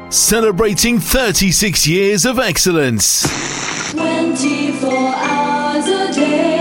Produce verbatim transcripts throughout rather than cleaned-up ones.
celebrating thirty-six years of excellence. twenty-four hours a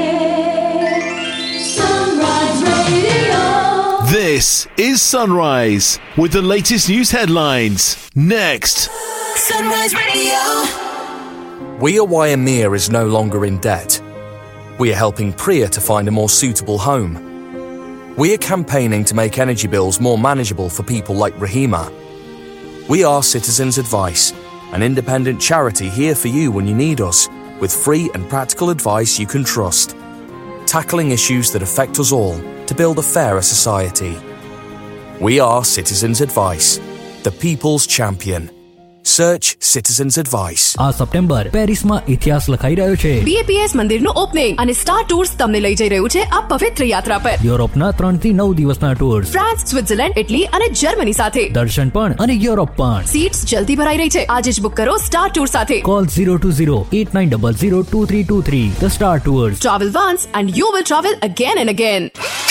day. Sunrise Radio. This is Sunrise with the latest news headlines. Next. Sunrise Radio. We Are Wyomia is no longer in debt. We are helping Priya to find a more suitable home. We are campaigning to make energy bills more manageable for people like Rahima. We are Citizens Advice, an independent charity here for you when you need us, with free and practical advice you can trust. Tackling issues that affect us all to build a fairer society. We are Citizens Advice, the people's champion. Search Citizens Advice. આ September પેરિસમાં ઇતિહાસ લખાઈ રહ્યો છે. B A P S મંદિરનું opening અને star tours તમને લઈ જઈ રહ્યું છે આ પવિત્ર યાત્રા પર. યુરોપના ત્રણ થી નવ દિવસના ટૂર્સ. ફ્રાન્સ, સ્વિટ્ઝરલેન્ડ, ઇટલી અને જર્મની સાથે. દર્શન પણ અને યુરોપ પણ. સીટ્સ જલ્દી ભરાઈ રહી છે. આજે જ બુક કરો સ્ટાર ટૂર સાથે. Call zero two zero eight nine zero zero two three two three. The Star Tours. Travel once and you will travel again and again.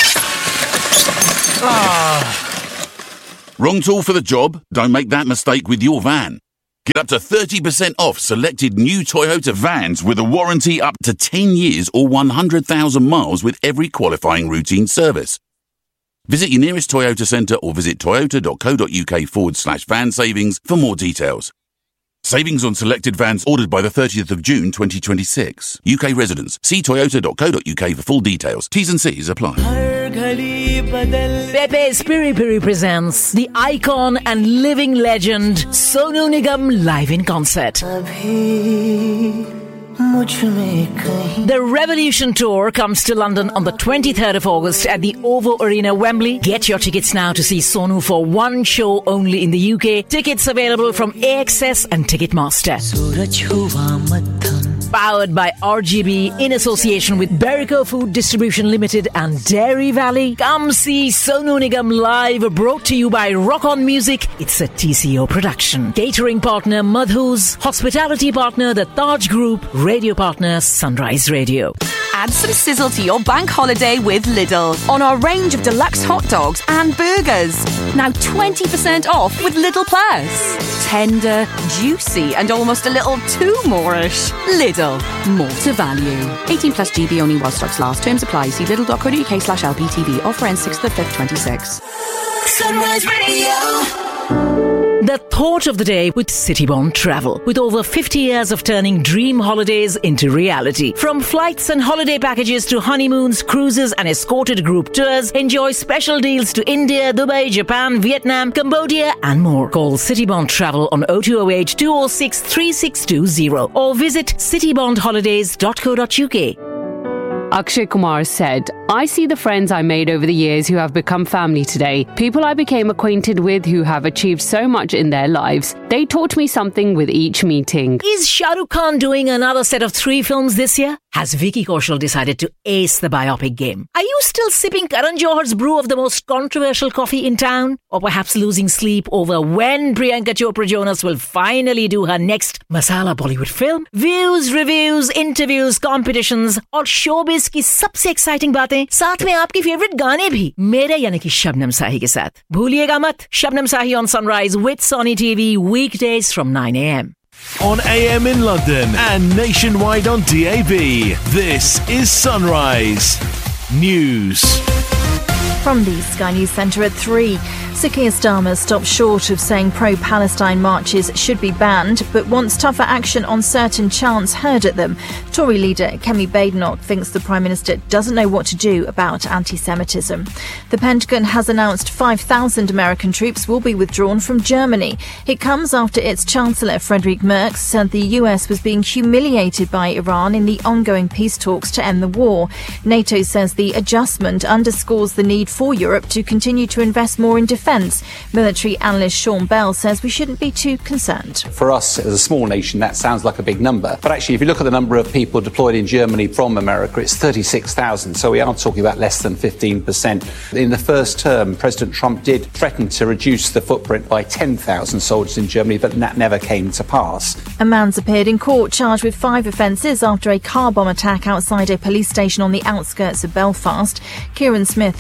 Ah. Wrong tool for the job? Don't make that mistake with your van. Get up to thirty percent off selected new Toyota vans with a warranty up to ten years or one hundred thousand miles with every qualifying routine service. Visit your nearest Toyota centre or visit toyota.co.uk forward slash van savings for more details. Savings on selected vans ordered by the thirtieth of June twenty twenty-six. U K residents. See toyota.co.uk for full details. T's and C's apply. Pepe's Piri Piri presents the icon and living legend Sonu Nigam live in concert. The Revolution Tour comes to London on the twenty-third of August at the OVO Arena, Wembley. Get your tickets now to see Sonu for one show only in the U K. Tickets available from A X S and Ticketmaster. Powered by R G B in association with Berico Food Distribution Limited and Dairy Valley. Come see Sonu Nigam live, brought to you by Rock On Music. It's a T C O production. Catering partner Madhus, hospitality partner the Taj Group, radio partner Sunrise Radio. Add some sizzle to your bank holiday with Lidl on our range of deluxe hot dogs and burgers. Now twenty percent off with Lidl Plus. Tender, juicy and almost a little too more-ish. Lidl, more to value. eighteen plus G B only while stocks last. Terms apply. See lidl.co.uk slash LPTV. Offer ends sixth of fifth twenty-six. Sunrise Radio. The thought of the day with Citybond Travel. With over fifty years of turning dream holidays into reality. From flights and holiday packages to honeymoons, cruises and escorted group tours, enjoy special deals to India, Dubai, Japan, Vietnam, Cambodia and more. Call Citybond Travel on oh two oh eight, two oh six, three six two oh or visit citybond holidays dot co dot uk. Akshay Kumar said, I see the friends I made over the years who have become family today. People I became acquainted with who have achieved so much in their lives. They taught me something with each meeting. Is Shah Rukh Khan doing another set of three films this year? Has Vicky Kaushal decided to ace the biopic game? Are you still sipping Karan Johar's brew of the most controversial coffee in town? Or perhaps losing sleep over when Priyanka Chopra Jonas will finally do her next Masala Bollywood film? Views, reviews, interviews, competitions और showbiz की सबसे exciting बातें साथ में आपकी favorite गाने भी मेरे यानी कि शबनम साही के साथ. भूलिएगा मत शबनम साही on Sunrise with Sony T V weekdays from nine a m On A M in London and nationwide on D A B. This is Sunrise News. From the Sky News Centre at three. Sir Keir Starmer stopped short of saying pro-Palestine marches should be banned, but wants tougher action on certain chants heard at them. Tory leader Kemi Badenoch thinks the Prime Minister doesn't know what to do about anti-Semitism. The Pentagon has announced five thousand American troops will be withdrawn from Germany. It comes after its Chancellor Friedrich Merz said the U S was being humiliated by Iran in the ongoing peace talks to end the war. NATO says the adjustment underscores the need for Europe to continue to invest more in defence. Military analyst Sean Bell says we shouldn't be too concerned. For us, as a small nation, that sounds like a big number. But actually, if you look at the number of people deployed in Germany from America, it's thirty-six thousand. So we are talking about less than fifteen percent. In the first term, President Trump did threaten to reduce the footprint by ten thousand soldiers in Germany, but that never came to pass. A man's appeared in court charged with five offences after a car bomb attack outside a police station on the outskirts of Belfast. Kieran Smith is accused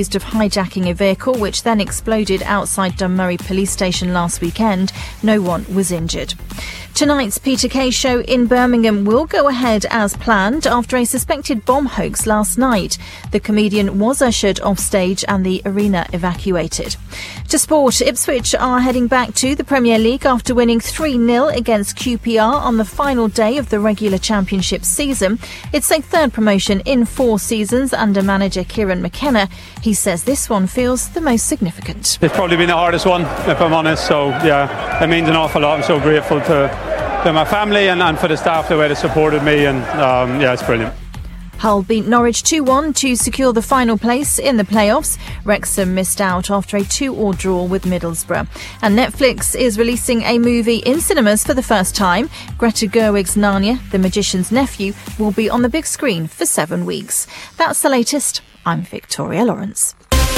accused of hijacking a vehicle which then exploded outside Dunmurry Police Station last weekend. No one was injured. Tonight's Peter Kay show in Birmingham will go ahead as planned after a suspected bomb hoax last night. The comedian was ushered off stage and the arena evacuated. To sport, Ipswich are heading back to the Premier League after winning three nil against Q P R on the final day of the regular championship season. It's a third promotion in four seasons under manager Kieran McKenna. He says this one feels the most significant. It's probably been the hardest one, if I'm honest, so yeah, it means an awful lot. I'm so grateful to to my family and, and for the staff, the way they supported me, and um, yeah, it's brilliant. Hull beat Norwich two one to secure the final place in the playoffs. Wrexham missed out after a two-all draw with Middlesbrough. And Netflix is releasing a movie in cinemas for the first time. Greta Gerwig's Narnia, The Magician's Nephew, will be on the big screen for seven weeks. That's the latest. I'm Victoria Lawrence.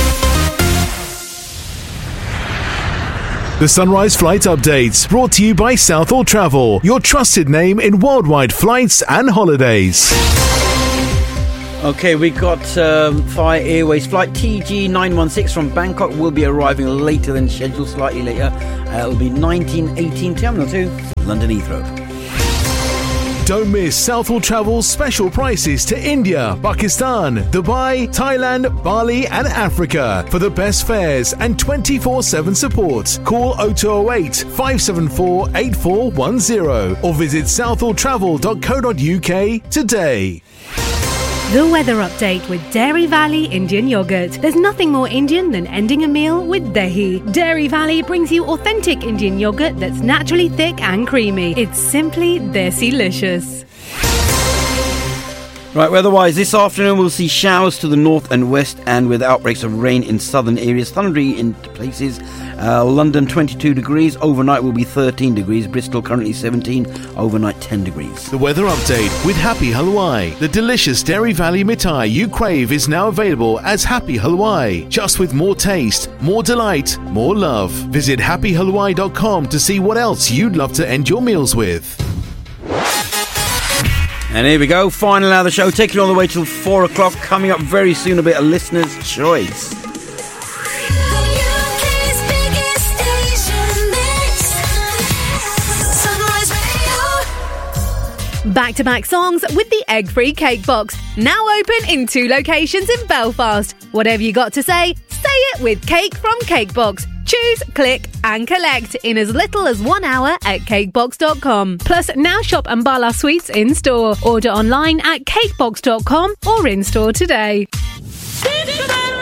The Sunrise Flight Updates, brought to you by Southall Travel, your trusted name in worldwide flights and holidays. Okay, we got um, Thai Airways flight T G nine one six from Bangkok will be arriving later than scheduled, slightly later. Uh, it'll be nineteen eighteen Terminal two, London Heathrow. Don't miss Southall Travel's special prices to India, Pakistan, Dubai, Thailand, Bali and Africa. For the best fares and twenty-four seven support, call oh two oh eight, five seven four, eight four one oh or visit southall travel dot co dot uk today. The weather update with Dairy Valley Indian Yogurt. There's nothing more Indian than ending a meal with dahi. Dairy Valley brings you authentic Indian yogurt that's naturally thick and creamy. It's simply desi-licious. Right, weather-wise, this afternoon we'll see showers to the north and west and with outbreaks of rain in southern areas, thundery in places. Uh, London twenty-two degrees, overnight will be thirteen degrees, Bristol currently seventeen, overnight ten degrees. The weather update with Happy Halwai. The delicious Dairy Valley mithai you crave is now available as Happy Halwai, just with more taste, more delight, more love. Visit happy halwai dot com to see what else you'd love to end your meals with. And here we go, final hour of the show, taking you all the way till four o'clock. Coming up very soon, a bit of listener's choice. Back-to-back songs with the egg-free cake box. Now open in two locations in Belfast. Whatever you got to say, say it with Cake from Cakebox. Choose, click and collect in as little as one hour at cakebox dot com. Plus, now shop Ambala Sweets in-store. Order online at cakebox dot com or in-store today.